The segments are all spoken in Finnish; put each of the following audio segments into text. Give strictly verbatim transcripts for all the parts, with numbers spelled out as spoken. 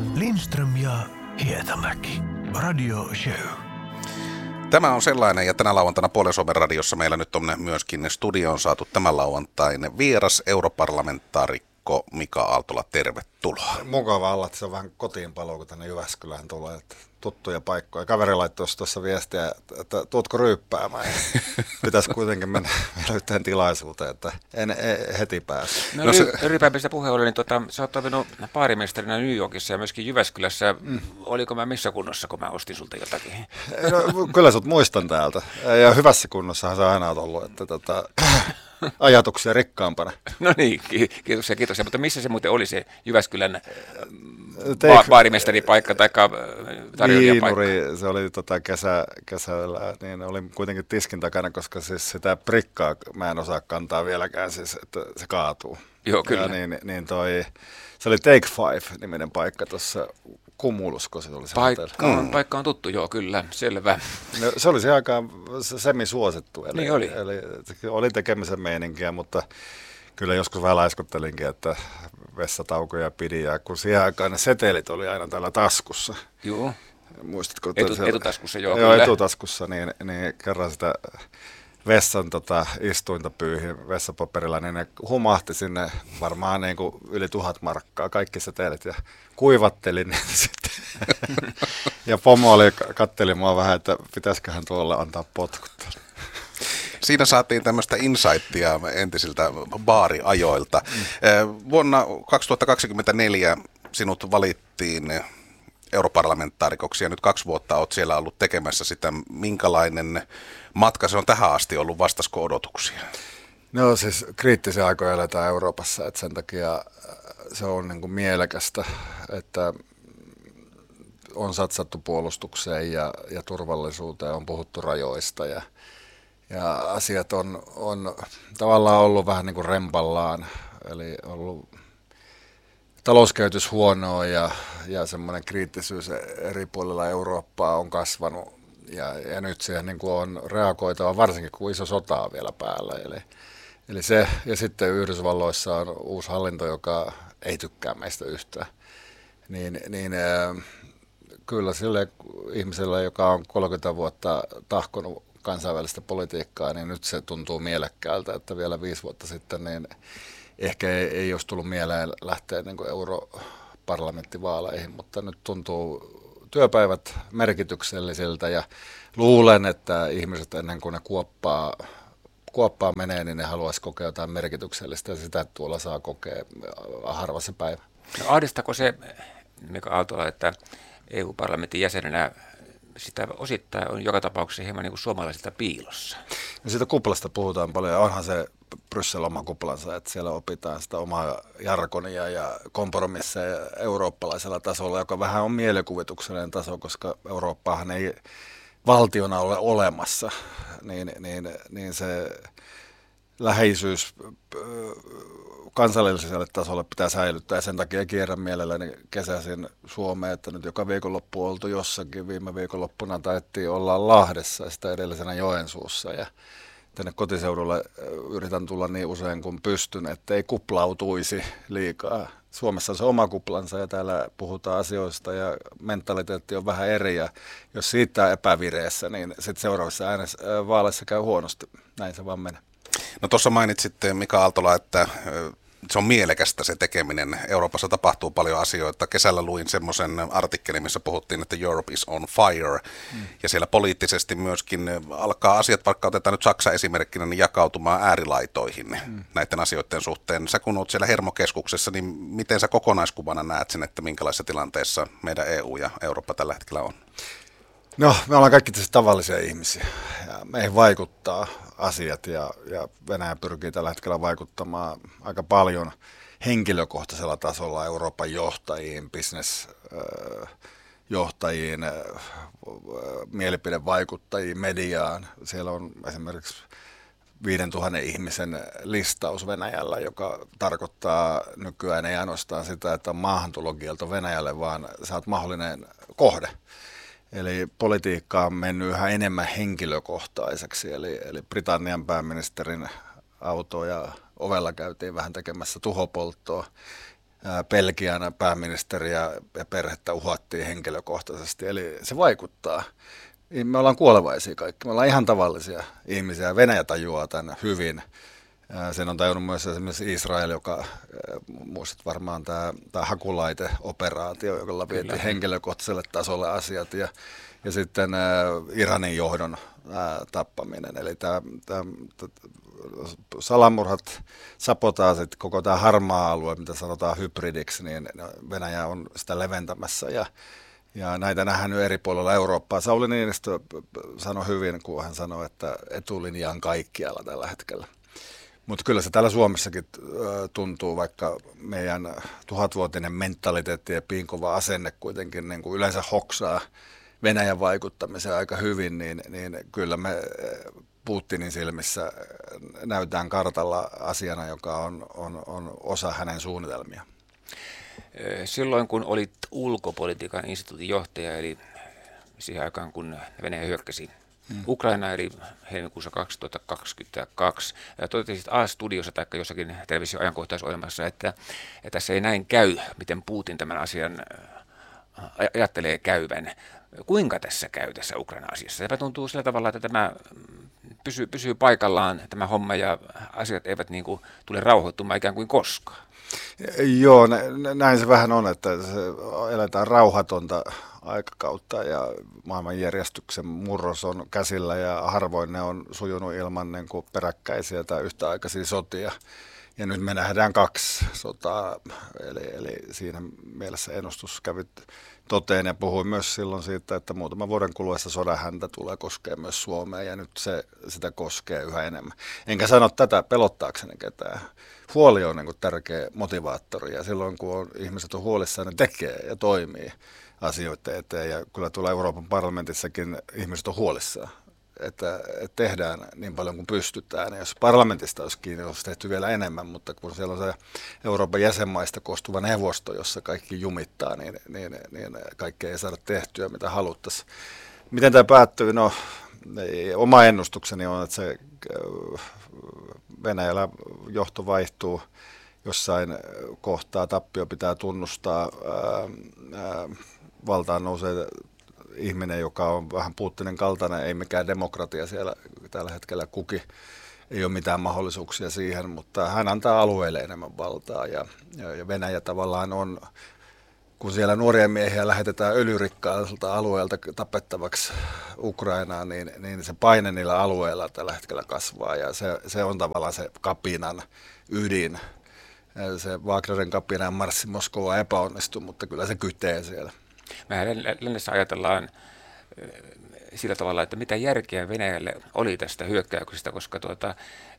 Lindström ja Hietamäki. Radio Show. Tämä on sellainen, ja tänä lauantaina Puolen Suomen radiossa meillä nyt on myöskin studioon saatu tämän lauantainen vieras europarlamentaarikko Mika Aaltola. Tervetuloa. Mukava olla, että se on vähän kotiinpalo, kun tänne Jyväskylään tulee. Että tuttuja paikkoja. Kaveri laittoi tuossa viestiä, että tuutko ryyppäämään. Pitäisi kuitenkin mennä yhteen tilaisuuteen, että en, en heti pääse. No, no se... ryyppäämistä puhe oli, niin tota, sä oot toiminut baarimestarina New Yorkissa ja myöskin Jyväskylässä. Mm. Oliko mä missä kunnossa, kun mä ostin sulta jotakin? No, kyllä sut muistan täältä. Ja hyvässä kunnossahan se on aina ollut, että tota, ajatuksia rikkaampana. No niin, kiitos ja kiitos. Mutta missä se muuten oli se Jyväskylän ba- baarimestaripaikka tai tarjoilijapaikka? Viinuri, se oli tota kesä, kesällä, niin oli kuitenkin tiskin takana, koska siis sitä prikkaa mä en osaa kantaa vieläkään, siis, että se kaatuu. Joo, kyllä. Ja niin, niin toi, se oli Take Five-niminen paikka tuossa Cumulus, kun se oli se paikka on, mm. paikka on tuttu, joo, kyllä, selvä. No, se oli se aikaan semisuosittu, eli, niin oli. eli oli tekemisen meininkiä, mutta kyllä joskus vähän laiskottelinkin, että vessataukoja pidi, ja kun siihen aikaan ne setelit oli aina täällä taskussa. Joo. Muistatko? Etu, etutaskussa, joo, joo kyllä. etutaskussa, niin, niin kerran sitä vessan tota, istuinta pyyhin vessapaperilla, niin ne humahti sinne varmaan niin kuin yli tuhat markkaa, kaikki setelit, ja kuivattelin niitä sitten. Ja pomo oli, katteli mua vähän, että pitäisiköhän tuolla antaa potkut. Siinä saatiin tämmöistä insightia entisiltä baariajoilta. Mm. Vuonna kaksituhattakaksikymmentäneljä sinut valittiin europarlamentaarikoksi ja nyt kaksi vuotta olet siellä ollut tekemässä sitä. Minkälainen matka se on tähän asti ollut? Vastasko odotuksia? No siis kriittisiä aikoja eletään Euroopassa, että sen takia se on niin kuin mielekästä, että on satsattu puolustukseen ja, ja turvallisuuteen, on puhuttu rajoista ja Ja asiat on, on tavallaan ollut vähän niin kuin rempallaan, eli ollut talouskäytös huonoa ja, ja semmoinen kriittisyys eri puolilla Eurooppaa on kasvanut. Ja, ja nyt siihen niin kuin on reagoitava, varsinkin kun iso sota on vielä päällä. Eli, eli se, ja sitten Yhdysvalloissa on uusi hallinto, joka ei tykkää meistä yhtään. Niin, niin kyllä sille ihmiselle, joka on kolmekymmentä vuotta tahkonut kansainvälistä politiikkaa, niin nyt se tuntuu mielekkäältä, että vielä viisi vuotta sitten niin ehkä ei, ei olisi tullut mieleen lähteä niin kuin europarlamenttivaaleihin, mutta nyt tuntuu työpäivät merkityksellisiltä ja luulen, että ihmiset ennen kuin ne kuoppaa, kuoppaa menee, niin ne haluaisi kokea jotain merkityksellistä ja sitä tuolla saa kokea harva se päivä. No, ahdistako se, Mika Aaltola, että E U-parlamentin jäsenenä sitä osittain on joka tapauksessa hieman niin kuin suomalaisilta piilossa? No siitä kuplasta puhutaan paljon, ja onhan se Bryssel oma kuplansa, että siellä opitaan sitä omaa jargonia ja kompromisseja eurooppalaisella tasolla, joka vähän on mielikuvituksellinen taso, koska Eurooppaahan ei valtiona ole olemassa, niin, niin, niin se läheisyys kansalliselle tasolle pitää säilyttää, ja sen takia kierrän mielelläni kesäisin Suomeen, että nyt joka viikonloppu on oltu jossakin. Viime viikonloppuna taettiin olla Lahdessa ja sitä edellisenä Joensuussa, ja tänne kotiseudulle yritän tulla niin usein kuin pystyn, ettei kuplautuisi liikaa. Suomessa on se oma kuplansa ja täällä puhutaan asioista ja mentaliteetti on vähän eri, ja jos siitä on epävireessä, niin sitten seuraavissa äänes, vaaleissa käy huonosti. Näin se vaan menee. No tuossa mainitsit, Mika Aaltola, että se on mielekästä se tekeminen. Euroopassa tapahtuu paljon asioita. Kesällä luin semmoisen artikkelin, missä puhuttiin, että Europe is on fire. Mm. Ja siellä poliittisesti myöskin alkaa asiat, vaikka otetaan nyt Saksa esimerkkinä, niin jakautumaan äärilaitoihin mm. näiden asioiden suhteen. Sä kun olet siellä hermokeskuksessa, niin miten sä kokonaiskuvana näet sen, että minkälaisessa tilanteessa meidän E U ja Eurooppa tällä hetkellä on? No, me ollaan kaikki tietysti tavallisia ihmisiä ja meihin vaikuttaa asiat ja, ja Venäjä pyrkii tällä hetkellä vaikuttamaan aika paljon henkilökohtaisella tasolla Euroopan johtajiin, bisnesjohtajiin, mielipidevaikuttajiin, mediaan. Siellä on esimerkiksi viidentuhannen ihmisen listaus Venäjällä, joka tarkoittaa nykyään ei ainoastaan sitä, että on maahantulokielto Venäjälle, vaan sä oot mahdollinen kohde. Eli politiikka on mennyt yhä enemmän henkilökohtaiseksi, eli, eli Britannian pääministerin auto ja ovella käytiin vähän tekemässä tuhopolttoa. Belgian pääministeriä ja perhettä uhattiin henkilökohtaisesti, eli se vaikuttaa. Me ollaan kuolevaisia kaikki, me ollaan ihan tavallisia ihmisiä. Venäjä tajuaa tämän hyvin. Sen on tajunnut myös esimerkiksi Israel, joka, muistat varmaan tämä, tämä Hakulaite-operaatio, jolla vietiin henkilökohtaiselle tasolle asiat, ja, ja sitten äh, Iranin johdon äh, tappaminen. Eli tämä, tämä, tämä salamurhat, sabotaasit, koko tämä harmaa alue, mitä sanotaan hybridiksi, niin Venäjä on sitä leventämässä, ja Ja näitä nähdään nyt eri puolilla Eurooppaa. Sauli Niinistö sanoi hyvin, kun hän sanoi, että etulinja on kaikkialla tällä hetkellä. Mutta kyllä se täällä Suomessakin tuntuu, vaikka meidän tuhatvuotinen mentaliteetti ja piinkova asenne kuitenkin niin kuin yleensä hoksaa Venäjän vaikuttamiseen aika hyvin, niin, niin kyllä me Putinin silmissä näytään kartalla asiana, joka on, on, on osa hänen suunnitelmia. Silloin kun olit ulkopolitiikan instituutin johtaja, eli siihen aikaan kun Venäjä hyökkäsi hmm. Ukraina, eli helmikuussa kaksituhattakaksikymmentäkaksi, totesit A-studiossa tai jossakin televisio-ajankohtaisohjelmassa, että, että tässä ei näin käy, miten Putin tämän asian ajattelee käyvän. Kuinka tässä käy tässä Ukraina-asiassa? Tämä tuntuu sillä tavalla, että tämä pysyy, pysyy paikallaan tämä homma ja asiat eivät niin kuin tule rauhoittumaan ikään kuin koskaan. Joo, näin se vähän on, että se eletään rauhatonta aikakautta ja maailmanjärjestyksen murros on käsillä ja harvoin ne on sujunut ilman niin kuin peräkkäisiä tai yhtäaikaisia sotia. Ja nyt me nähdään kaksi sotaa, eli, eli siinä mielessä ennustus kävi toteen ja puhuin myös silloin siitä, että muutaman vuoden kuluessa sodan häntä tulee koskea myös Suomeen ja nyt se sitä koskee yhä enemmän. Enkä sano tätä pelottaakseni ketään. Huoli on niin kuin tärkeä motivaattori ja silloin kun on, ihmiset on huolissaan, ne tekee ja toimii asioiden eteen ja kyllä tuolla Euroopan parlamentissakin ihmiset on huolissaan. Että, että tehdään niin paljon kuin pystytään. Ja jos parlamentista olisi kiinni, olisi tehty vielä enemmän, mutta kun siellä on se Euroopan jäsenmaista koostuva neuvosto, jossa kaikki jumittaa, niin, niin, niin kaikkea ei saada tehtyä, mitä haluttaisiin. Miten tämä päättyy? No, ei, oma ennustukseni on, että se Venäjällä johto vaihtuu jossain kohtaa, tappio pitää tunnustaa, ää, ää, valtaan nousee ihminen, joka on vähän Putinin kaltainen, ei mikään demokratia siellä tällä hetkellä kuki, ei ole mitään mahdollisuuksia siihen, mutta hän antaa alueelle enemmän valtaa ja, ja, ja Venäjä tavallaan on, kun siellä nuoria miehiä lähetetään öljyrikkaalta alueelta tapettavaksi Ukrainaan, niin, niin se paine niillä alueilla tällä hetkellä kasvaa ja se, se on tavallaan se kapinan ydin. Se Wagnerin kapinan marssi Moskovaan epäonnistui, mutta kyllä se kytee siellä. Mehän lännessä ajatellaan sillä tavalla, että mitä järkeä Venäjälle oli tästä hyökkäyksestä, koska tuota,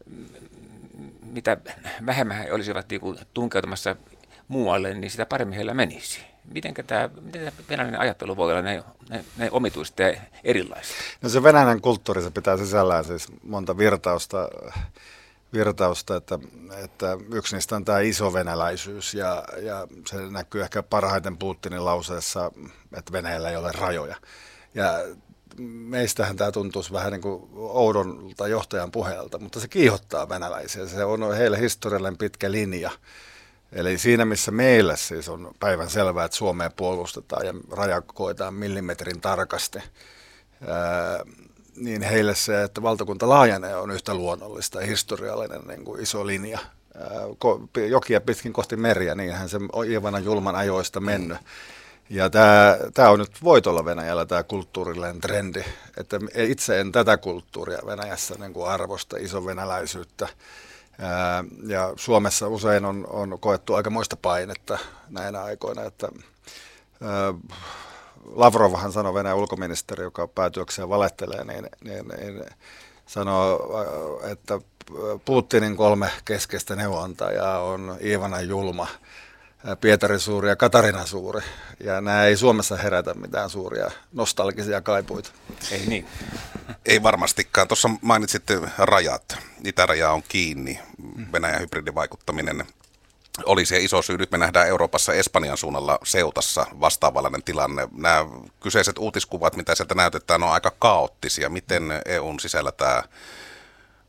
mitä vähemmän he olisivat niinku tunkeutumassa muualle, niin sitä paremmin heillä menisi. Mitenkä tämä, miten tämä venäläinen ajattelu voi olla näin, näin, näin omituista ja erilaista? No se venäläinen kulttuuri, se pitää sisällään siis monta virtausta, virtausta että, että yksi niistä on tämä isovenäläisyys ja, ja se näkyy ehkä parhaiten Putinin lauseessa, että Venäjällä ei ole rajoja. Ja meistähän tämä tuntuisi vähän niin kuin oudolta johtajan puheelta, mutta se kiihottaa venäläisiä. Se on heille historiallinen pitkä linja. Eli siinä, missä meillä siis on päivän selvää, että Suomea puolustetaan ja raja koetaan millimetrin tarkasti, ää, niin heille se, että valtakunta laajenee, on yhtä luonnollista ja historiallinen niin kuin iso linja. Ää, jokia pitkin kohti meriä, niinhän se on Iivana julman ajoista mennyt. Ja tämä, tämä on nyt voitolla Venäjällä tämä kulttuurillinen trendi, että itse en tätä kulttuuria Venäjässä niin kuin arvosta, isovenäläisyyttä. Ää, ja Suomessa usein on, on koettu aikamoista painetta näinä aikoina, että ää, Lavrovhan sanoi, Venäjän ulkoministeri, joka päätyökseen valehtelee, niin, niin, niin sanoo, että Putinin kolme keskeistä neuvonantajaa on Iivana julma, Pietari suuri ja Katarina suuri. Ja nämä ei Suomessa herätä mitään suuria nostalgisia kaipuita. Ei niin. Ei varmastikaan. Tuossa mainitsitte rajat. Itäraja on kiinni. Venäjän hybridivaikuttaminen oli se iso syy. Nyt me nähdään Euroopassa Espanjan suunnalla Seutassa vastaavallainen tilanne. Nämä kyseiset uutiskuvat, mitä sieltä näytetään, on aika kaoottisia. Miten E U:n sisällä tämä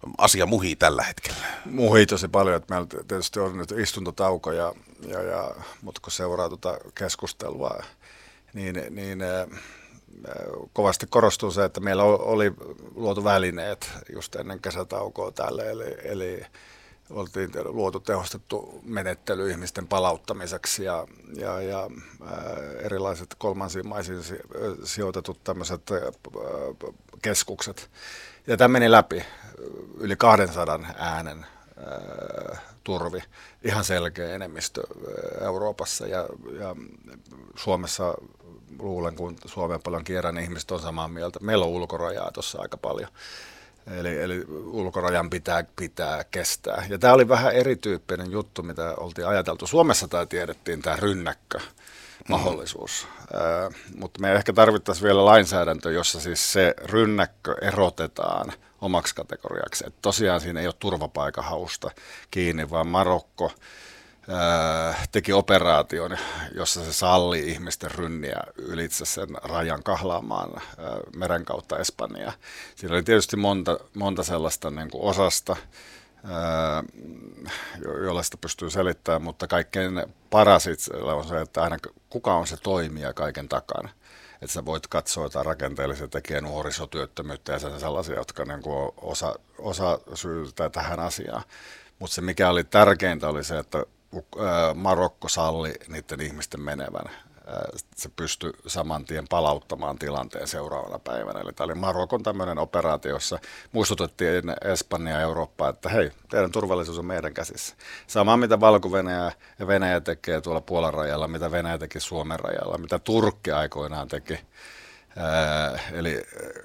asia muhii tällä hetkellä? Muhii tosi paljon, että meillä tietysti on nyt istuntotauko, ja, ja, ja, mutta kun seuraa tuota keskustelua, niin, niin äh, kovasti korostuu se, että meillä oli luotu välineet just ennen kesätaukoa tälle, eli, eli oltiin luotu tehostettu menettely ihmisten palauttamiseksi ja, ja, ja ää, erilaiset kolmansiin maisiin sijoitetut tämmöiset ää, keskukset. Ja tämä meni läpi, yli kahdensadan äänen ää, turvi, ihan selkeä enemmistö ää, Euroopassa ja, ja Suomessa luulen, kun Suomeen paljon kierrän, niin ihmiset on samaa mieltä. Meillä on ulkorajaa tuossa aika paljon. Eli, eli ulkorajan pitää, pitää kestää. Ja tämä oli vähän erityyppinen juttu, mitä oltiin ajateltu. Suomessa tämä tiedettiin, tämä rynnäkkö-mahdollisuus. Mm. Äh, mutta me ehkä tarvittaisiin vielä lainsäädäntö, jossa siis se rynnäkkö erotetaan omaksi kategoriaksi. Et tosiaan siinä ei ole turvapaikanhausta kiinni, vaan Marokko äh, teki operaation, jossa se salli ihmisten rynniä ylitse sen rajan kahlaamaan äh, meren kautta Espanjaa. Siinä oli tietysti monta, monta sellaista niin kuin osasta, ää, jo, jolla sitä pystyy selittämään, mutta kaikkein paras on se, että aina kuka on se toimija kaiken takana. Että sä voit katsoa jotain rakenteellisia tekijä, nuorisotyöttömyyttä ja sellaisia, jotka niin kuin osa, osa syytä tähän asiaan. Mutta se mikä oli tärkeintä oli se, että ää, Marokko salli niiden ihmisten menevän. Se pystyi saman tien palauttamaan tilanteen seuraavana päivänä. Eli tämä oli Marokon tämmöinen operaatio, jossa muistutettiin Espanjaa ja Eurooppaa, että hei, teidän turvallisuus on meidän käsissä. Sama mitä Valko-Venäjä ja Venäjä tekee tuolla Puolan rajalla, mitä Venäjä teki Suomen rajalla, mitä Turkki aikoinaan teki. Ää, eli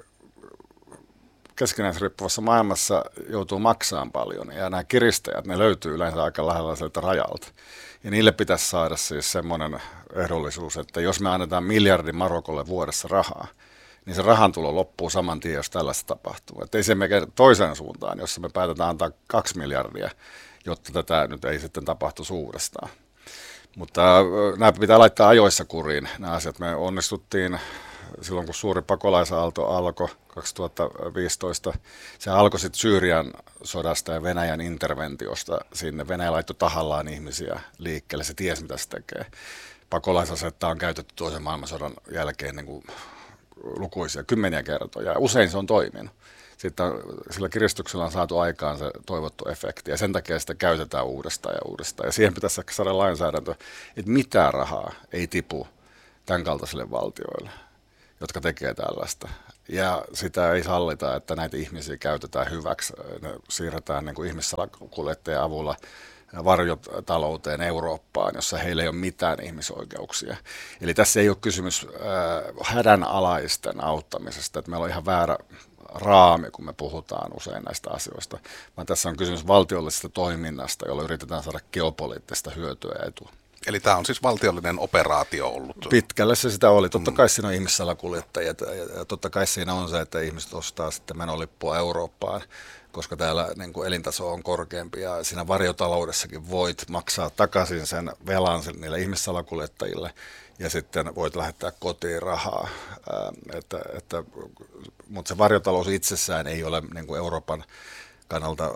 keskinäisriippuvassa maailmassa joutuu maksamaan paljon, ja nämä kiristäjät, ne löytyy yleensä aika lähellä sieltä rajalta. Ja niille pitäisi saada siis semmoinen ehdollisuus, että jos me annetaan miljardin Marokolle vuodessa rahaa, niin se rahan tulo loppuu saman tien, jos tällaista tapahtuu. Että ei se mene toiseen suuntaan, jossa me päätetään antaa kaksi miljardia, jotta tätä nyt ei sitten tapahtuisi uudestaan. Mutta nämä pitää laittaa ajoissa kuriin, nämä asiat. Me onnistuttiin silloin, kun suuri pakolaisaalto alkoi kaksituhattaviisitoista, se alkoi sitten Syyrian sodasta ja Venäjän interventiosta sinne. Venäjä laittoi tahallaan ihmisiä liikkeelle, se tiesi mitä se tekee. Pakolaisasetta on käytetty toisen maailmansodan jälkeen niin kuin lukuisia, kymmeniä kertoja, ja usein se on toiminut. Sitten sillä kiristyksellä on saatu aikaan se toivottu efekti, ja sen takia sitä käytetään uudestaan ja uudestaan. Ja siihen pitäisi saada lainsäädäntö, että mitään rahaa ei tipu tämän kaltaisille valtioille, jotka tekee tällaista. Ja sitä ei sallita, että näitä ihmisiä käytetään hyväksi. Ne siirretään niin kuin ihmissalakuljettajien avulla varjotalouteen Eurooppaan, jossa heillä ei ole mitään ihmisoikeuksia. Eli tässä ei ole kysymys äh, hädänalaisten auttamisesta, että meillä on ihan väärä raami, kun me puhutaan usein näistä asioista, vaan tässä on kysymys valtiollisesta toiminnasta, jolla yritetään saada geopoliittista hyötyä ja etua. Eli tämä on siis valtiollinen operaatio ollut. Pitkälle se sitä oli. Totta kai siinä on ihmissalakuljettajat ja totta kai siinä on se, että ihmiset ostaa sitten menolippua Eurooppaan, koska täällä niin kuin elintaso on korkeampi ja siinä varjotaloudessakin voit maksaa takaisin sen velan niille ihmissalakuljettajille ja sitten voit lähettää kotiin rahaa. Ää, että, että, mutta se varjotalous itsessään ei ole niin kuin Euroopan kannalta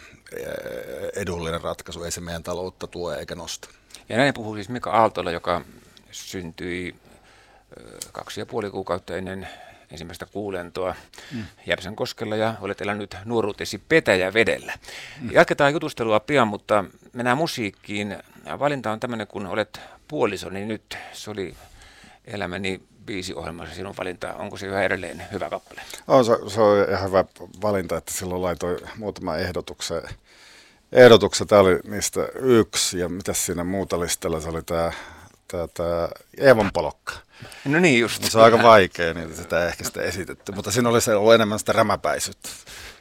edullinen ratkaisu, ei se meidän taloutta tuo eikä nosta. Ja näin puhuu siis Mika Aaltola, joka syntyi kaksi ja puoli kuukautta ennen ensimmäistä kuulentoa mm. Jäpsänkoskella ja olet elänyt nuoruutesi Petäjävedellä. Mm. Jatketaan jutustelua pian, mutta mennään musiikkiin. Valinta on tämmöinen, kun olet puolisoni nyt. Se oli Elämäni biisiohjelmassa sinun valinta. Onko se yhä edelleen hyvä kappale? On, se, se on ihan hyvä valinta, että silloin laitoin muutaman ehdotuksen. Ehdotukset oli niistä yksi, ja mitäs siinä muuta listalla, se oli tämä, tämä, tämä Eevan polokka. No niin just. Se on aika vaikea, niin sitä ei ehkä sitä esitetty, mutta siinä oli se ollut enemmän sitä rämäpäisyyttä.